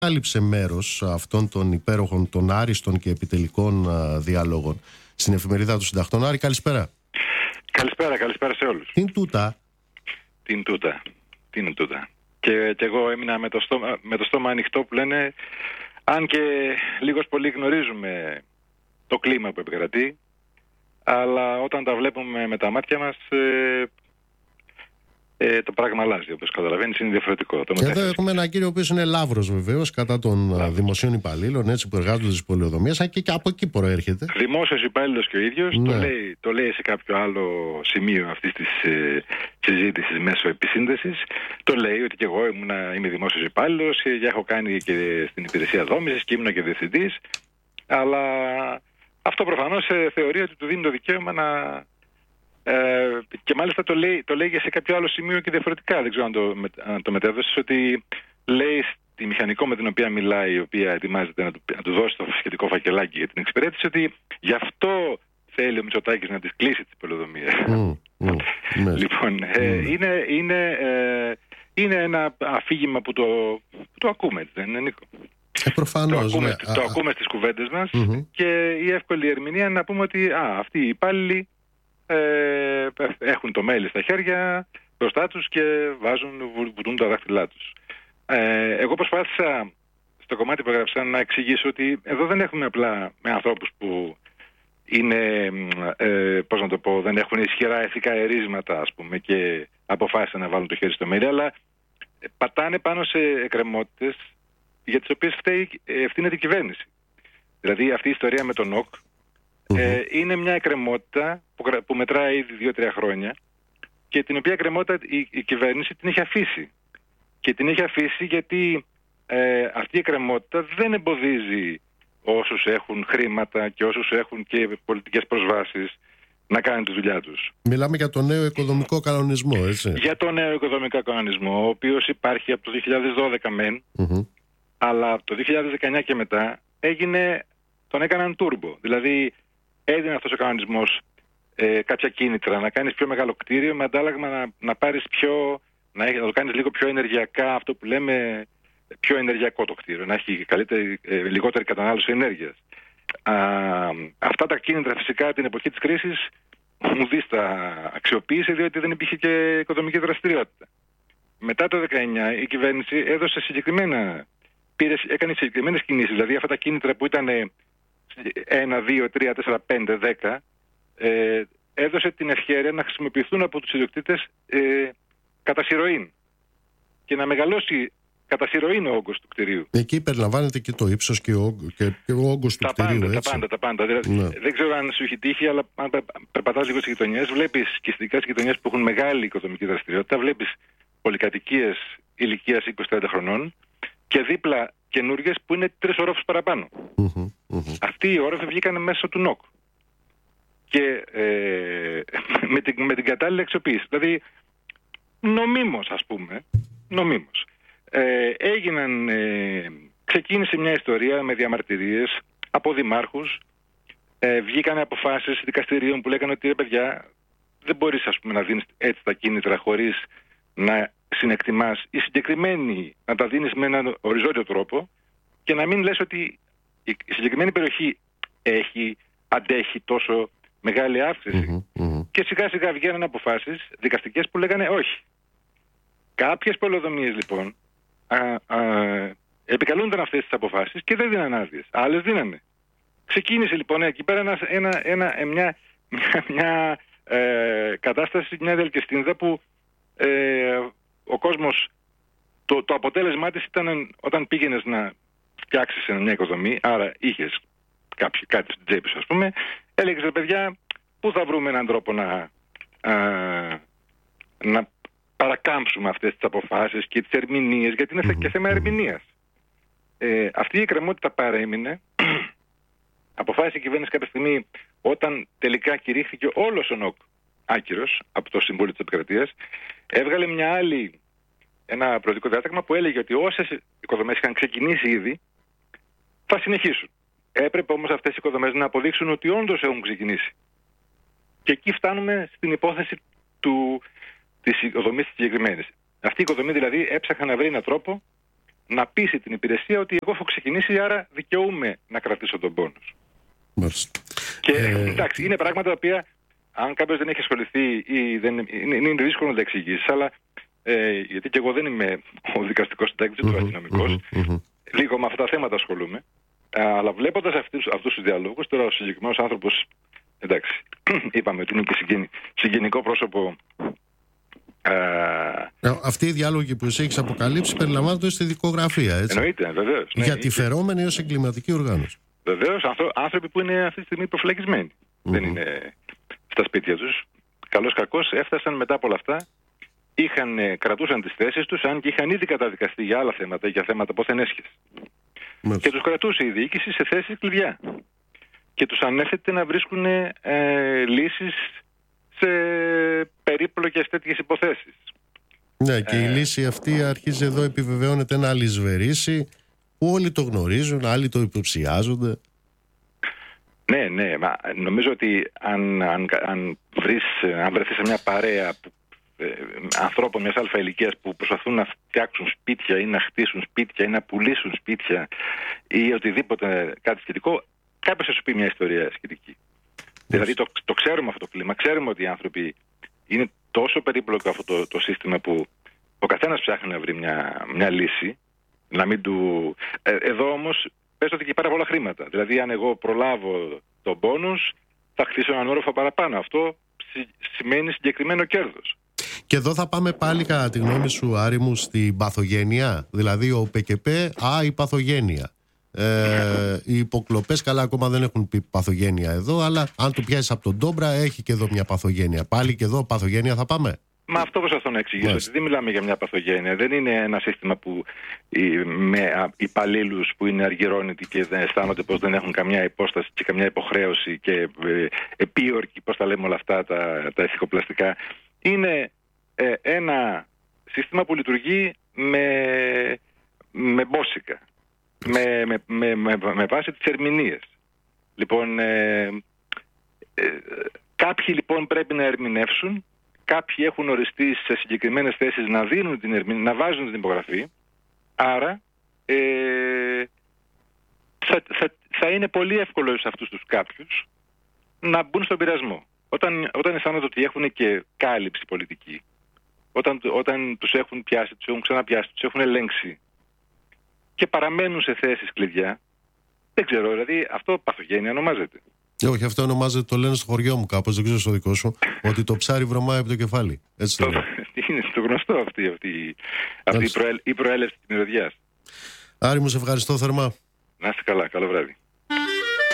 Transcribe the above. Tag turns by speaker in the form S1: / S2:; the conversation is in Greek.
S1: κάλυψε μέρος αυτών των υπέροχων, των άριστων και επιτελικών διαλόγων στην εφημερίδα των συντακτών. Άρη, καλησπέρα.
S2: Καλησπέρα σε όλους.
S1: Τι είναι
S2: τούτα. Και εγώ έμεινα με το στόμα ανοιχτό που λένε, αν και λίγος πολύ γνωρίζουμε το κλίμα που επικρατεί, αλλά όταν τα βλέπουμε με τα μάτια μας, το πράγμα αλλάζει, όπως καταλαβαίνεις, είναι διαφορετικό.
S1: Εδώ έχουμε έναν κύριο ο οποίος είναι λαύρος βεβαίως κατά των δημοσίων υπαλλήλων, έτσι, που εργάζονται στις πολεοδομίες, και από εκεί προέρχεται.
S2: Δημόσιος υπάλληλος και ο ίδιος, ναι. το λέει σε κάποιο άλλο σημείο αυτής της συζήτησης μέσω επισύνδεσης. Το λέει ότι και εγώ είμαι δημόσιος υπάλληλος και έχω κάνει και στην υπηρεσία δόμησης και ήμουν και διευθυντής, αλλά αυτό προφανώς θεωρεί ότι του δίνει το δικαίωμα να... και μάλιστα το λέει σε κάποιο άλλο σημείο και διαφορετικά. Δεν ξέρω αν το μετέδωσες, ότι λέει στη μηχανικό με την οποία μιλάει, η οποία ετοιμάζεται να του δώσει το σχετικό φακελάκι για την εξυπηρέτηση, ότι γι' αυτό θέλει ο Μητσοτάκης να τις κλείσει τις πολεοδομίες. Λοιπόν, είναι ένα αφήγημα που το ακούμε, δεν είναι, Νίκο?
S1: Προφανώς,
S2: το ακούμε στις κουβέντες μας, και η εύκολη ερμηνεία είναι να πούμε ότι αυτοί οι υπάλληλοι έχουν το μέλι στα χέρια μπροστά τους και βουτούν τα δάχτυλά τους. Εγώ προσπάθησα στο κομμάτι που έγραψα να εξηγήσω ότι εδώ δεν έχουμε απλά με ανθρώπους που είναι, δεν έχουν ισχυρά ηθικά ερίσματα, ας πούμε, και αποφάσισαν να βάλουν το χέρι στο μέλι, αλλά πατάνε πάνω σε εκκρεμότητες για τις οποίες ευθύνεται η κυβέρνηση. Δηλαδή αυτή η ιστορία με τον ΟΚ είναι μια εκκρεμότητα που μετράει ήδη 2-3 χρόνια, και την οποία εκκρεμότητα η κυβέρνηση την έχει αφήσει. Και την έχει αφήσει γιατί αυτή η εκκρεμότητα δεν εμποδίζει όσους έχουν χρήματα και όσους έχουν και πολιτικές προσβάσεις να κάνουν τη δουλειά τους.
S1: Μιλάμε για το νέο οικοδομικό κανονισμό, έτσι?
S2: Για το νέο οικοδομικό κανονισμό, ο οποίος υπάρχει από το 2012 μεν, αλλά από το 2019 και μετά τον έκαναν τούρμπο. Δηλαδή έδινε αυτός ο κανονισμός κάποια κίνητρα να κάνεις πιο μεγάλο κτίριο, με αντάλλαγμα να πάρεις να το κάνεις λίγο πιο ενεργειακά, αυτό που λέμε πιο ενεργειακό το κτίριο, να έχει λιγότερη κατανάλωση ενέργειας. Αυτά τα κίνητρα φυσικά την εποχή της κρίσης μου δεις τα αξιοποίησε, διότι δεν υπήρχε και οικοδομική δραστηριότητα. Μετά το 19 η κυβέρνηση έδωσε έκανε συγκεκριμένες κινήσεις, δηλαδή αυτά τα κίνητρα που ήταν 1, 2, 3, 4, 5, 10, έδωσε την ευκαιρία να χρησιμοποιηθούν από τους ιδιοκτήτες κατά συρροήν και να μεγαλώσει κατά συρροήν ο όγκος του κτηρίου.
S1: Εκεί περιλαμβάνεται και το ύψος και ο όγκος του κτηρίου, έτσι?
S2: Τα πάντα. Δεν ξέρω αν σου έχει τύχει, αλλά αν περπατάς λίγο στις γειτονιές, βλέπεις, και ειδικά στις γειτονιές που έχουν μεγάλη οικοδομική δραστηριότητα, βλέπεις πολυκατοικίες ηλικίας 20-30 χρονών και δίπλα καινούργιες που είναι 3 ορόφους παραπάνω. Αυτοί οι όροφοι βγήκαν μέσω του ΝΟΚ. Και με την κατάλληλη αξιοποίηση. Δηλαδή, νομίμως, ας πούμε, ξεκίνησε μια ιστορία με διαμαρτυρίες από δημάρχους, βγήκαν αποφάσεις δικαστηρίων που λέγανε ότι παιδιά, δεν μπορείς, ας πούμε, να δίνεις έτσι τα κίνητρα χωρίς να συνεκτιμάς, οι συγκεκριμένοι να τα δίνεις με έναν οριζόντιο τρόπο, και να μην λες ότι η συγκεκριμένη περιοχή αντέχει τόσο μεγάλη αύξηση. Και σιγά σιγά βγαίνουν αποφάσεις δικαστικές που λέγανε όχι. Κάποιες πολεοδομίες λοιπόν επικαλούνταν αυτές τις αποφάσεις και δεν δίναν άδειες. Άλλες δίνανε. Ξεκίνησε λοιπόν εκεί πέρα μια κατάσταση, μια διαλκυστίνδα που ο κόσμος, το αποτέλεσμά της ήταν όταν πήγαινες να φτιάξεις μια οικοδομή, άρα είχες κάτι στην τσέπη σου, ας πούμε, έλεγες ρε παιδιά, πού θα βρούμε έναν τρόπο να παρακάμψουμε αυτές τις αποφάσεις και τις ερμηνείες, γιατί είναι και θέμα ερμηνείας. Αυτή η εκκρεμότητα παρέμεινε. Αποφάσισε η κυβέρνηση κάποια στιγμή, όταν τελικά κηρύχθηκε όλος ο ΝΟΚ άκυρος από το Συμβούλιο της Επικρατείας, έβγαλε ένα προεδρικό διάταγμα που έλεγε ότι όσες οικοδομές είχαν ξεκινήσει ήδη θα συνεχίσουν. Έπρεπε όμως αυτές οι οικοδομές να αποδείξουν ότι όντως έχουν ξεκινήσει. Και εκεί φτάνουμε στην υπόθεση της οικοδομής της συγκεκριμένης. Αυτή η οικοδομή δηλαδή έψαχνα να βρει έναν τρόπο να πείσει την υπηρεσία ότι εγώ έχω ξεκινήσει, άρα δικαιούμαι να κρατήσω τον πόνους. Και εντάξει, είναι πράγματα τα οποία αν κάποιος δεν έχει ασχοληθεί ή είναι δύσκολο να τα εξηγήσει, αλλά γιατί και εγώ δεν είμαι ο δικαστικός συντάκτης, ούτε ο αστυνομικός, λίγο με αυτά τα θέματα ασχολούμαι. Αλλά βλέποντας αυτούς τους διαλόγους, τώρα ο συγκεκριμένος άνθρωπος, εντάξει, είπαμε ότι είναι και συγγενικό πρόσωπο.
S1: Αυτοί οι διάλογοι που εσύ έχεις αποκαλύψει περιλαμβάνονται στη δικογραφία, έτσι.
S2: Εννοείται, βεβαίως.
S1: Για τη φερόμενη ως εγκληματική οργάνωση.
S2: Βεβαίως, άνθρωποι που είναι αυτή τη στιγμή προφυλακισμένοι. Δεν είναι στα σπίτια τους. Καλώς κακώς έφτασαν μετά από όλα αυτά. Κρατούσαν τις θέσεις τους, αν και είχαν ήδη καταδικαστεί για άλλα θέματα, για θέματα πόθεν έσχες. Και τους κρατούσε η διοίκηση σε θέσεις κλειδιά. Και τους ανέθετε να βρίσκουν λύσεις σε περίπλοκες τέτοιες υποθέσεις.
S1: Ναι, και η λύση αυτή αρχίζει εδώ, επιβεβαιώνεται ένα αλυσβερίσι που όλοι το γνωρίζουν, άλλοι το υποψιάζονται.
S2: Ναι, μα νομίζω ότι αν βρεθείς σε μια παρέα ανθρώπων μιας αλφα ηλικίας που προσπαθούν να φτιάξουν σπίτια ή να χτίσουν σπίτια ή να πουλήσουν σπίτια ή οτιδήποτε κάτι σχετικό, κάποιος θα σου πει μια ιστορία σχετική. Δηλαδή το ξέρουμε αυτό το κλίμα, ξέρουμε ότι οι άνθρωποι είναι τόσο περίπλοκο αυτό το σύστημα που ο καθένας ψάχνει να βρει μια λύση, να μην του... Εδώ όμως παίζονται και πάρα πολλά χρήματα. Δηλαδή αν εγώ προλάβω τον πόνους θα χτίσω έναν όροφο παραπάνω. Αυτό σημαίνει συγκεκριμένο κέρδος.
S1: Και εδώ θα πάμε πάλι, κατά τη γνώμη σου, Άρη μου, στην παθογένεια. Δηλαδή ο ΠΚΠ, η παθογένεια. Οι υποκλοπές, καλά, ακόμα δεν έχουν πει παθογένεια εδώ, αλλά αν του πιάσεις από τον Ντόμπρα, έχει και εδώ μια παθογένεια. Πάλι και εδώ παθογένεια θα πάμε.
S2: Μα αυτό προσπαθώ να εξηγήσω. Ότι δεν μιλάμε για μια παθογένεια. Δεν είναι ένα σύστημα που με υπαλλήλους που είναι αργυρώνητοι και δεν αισθάνονται πως δεν έχουν καμιά υπόσταση και καμιά υποχρέωση και επίορκοι, πώς τα λέμε όλα αυτά τα ηθικοπλαστικά. Είναι ένα σύστημα που λειτουργεί με μπόσικα. Με βάση τις ερμηνείες. Λοιπόν, κάποιοι λοιπόν πρέπει να ερμηνεύσουν, κάποιοι έχουν οριστεί σε συγκεκριμένες θέσεις να δίνουν την ερμηνεία, να βάζουν την υπογραφή, άρα θα είναι πολύ εύκολο σε αυτούς τους κάποιους να μπουν στον πειρασμό. Όταν αισθάνονται ότι έχουν και κάλυψη πολιτική, όταν τους έχουν πιάσει, τους έχουν ξαναπιάσει, τους έχουν ελέγξει και παραμένουν σε θέσεις κλειδιά, δεν ξέρω, δηλαδή αυτό παθογένεια ονομάζεται.
S1: Όχι, αυτό ονομάζεται, το λένε στο χωριό μου κάπως, δεν ξέρω στο δικό σου, ότι το ψάρι βρωμάει από το κεφάλι. Έτσι το λένε.
S2: Είναι στο γνωστό αυτή η προέλευση της μυρωδιάς.
S1: Άρη μου, σε ευχαριστώ θερμά.
S2: Να είστε καλά, καλό βράδυ.